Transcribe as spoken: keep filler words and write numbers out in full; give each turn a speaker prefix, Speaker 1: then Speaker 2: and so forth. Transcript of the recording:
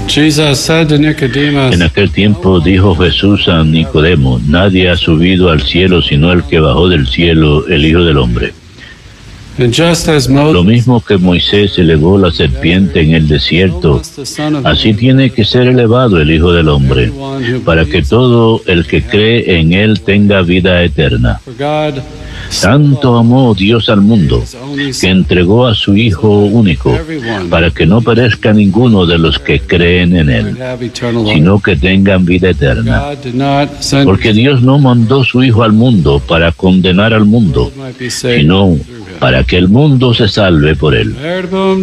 Speaker 1: En aquel tiempo dijo Jesús a Nicodemo: nadie ha subido al cielo sino el que bajó del cielo, el Hijo del Hombre. Lo mismo que Moisés elevó la serpiente en el desierto, así tiene que ser elevado el Hijo del Hombre, para que todo el que cree en él tenga vida eterna. Tanto amó Dios al mundo, que entregó a su Hijo único, para que no perezca ninguno de los que creen en él, sino que tengan vida eterna. Porque Dios no mandó su Hijo al mundo para condenar al mundo, sino para que el mundo se salve por él.